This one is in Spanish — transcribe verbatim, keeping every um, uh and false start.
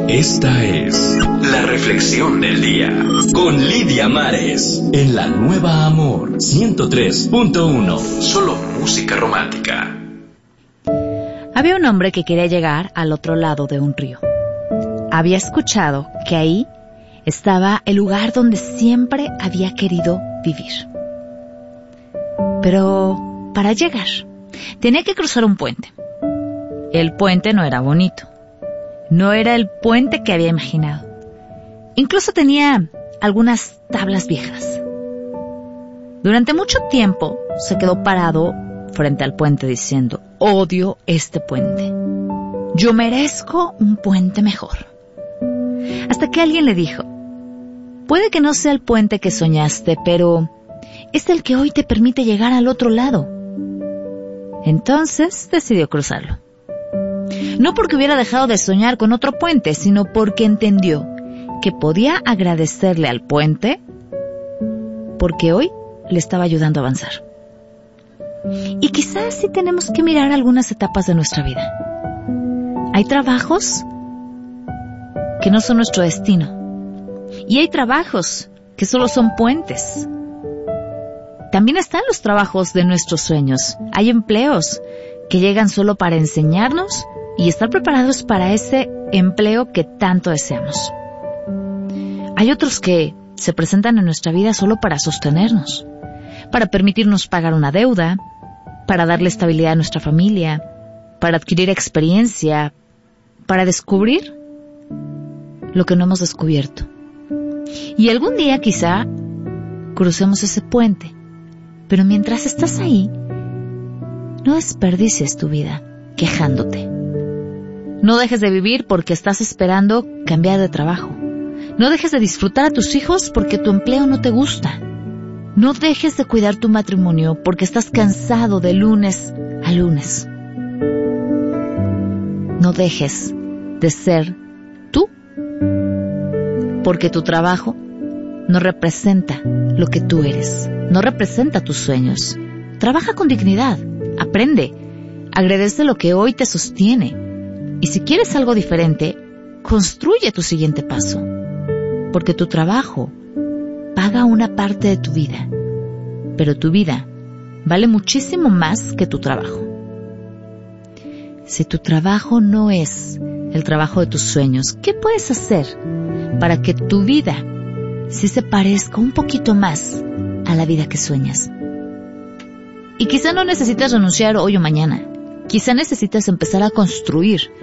Esta es la reflexión del día con Lidia Mares en la Nueva Amor ciento tres punto uno. Solo música romántica. Había un hombre que quería llegar al otro lado de un río. Había escuchado que ahí estaba el lugar donde siempre había querido vivir. Pero para llegar, tenía que cruzar un puente. El puente no era bonito. No era el puente que había imaginado. Incluso tenía algunas tablas viejas. Durante mucho tiempo se quedó parado frente al puente diciendo: odio este puente. Yo merezco un puente mejor. Hasta que alguien le dijo: puede que no sea el puente que soñaste, pero es el que hoy te permite llegar al otro lado. Entonces decidió cruzarlo. No porque hubiera dejado de soñar con otro puente, sino porque entendió que podía agradecerle al puente porque hoy le estaba ayudando a avanzar. Y quizás sí tenemos que mirar algunas etapas de nuestra vida. Hay trabajos que no son nuestro destino. Y hay trabajos que solo son puentes. También están los trabajos de nuestros sueños. Hay empleos que llegan solo para enseñarnos y estar preparados para ese empleo que tanto deseamos. Hay otros que se presentan en nuestra vida solo para sostenernos, para permitirnos pagar una deuda, para darle estabilidad a nuestra familia, para adquirir experiencia, para descubrir lo que no hemos descubierto. Y algún día quizá crucemos ese puente, pero mientras estás ahí, no desperdicies tu vida quejándote. No dejes de vivir porque estás esperando cambiar de trabajo. No dejes de disfrutar a tus hijos porque tu empleo no te gusta. No dejes de cuidar tu matrimonio porque estás cansado de lunes a lunes. No dejes de ser tú porque tu trabajo no representa lo que tú eres, no representa tus sueños. Trabaja con dignidad, aprende, agradece lo que hoy te sostiene. Y si quieres algo diferente, construye tu siguiente paso, porque tu trabajo paga una parte de tu vida, pero tu vida vale muchísimo más que tu trabajo. Si tu trabajo no es el trabajo de tus sueños, ¿qué puedes hacer para que tu vida sí se parezca un poquito más a la vida que sueñas? Y quizá no necesitas renunciar hoy o mañana. Quizá necesitas empezar a construir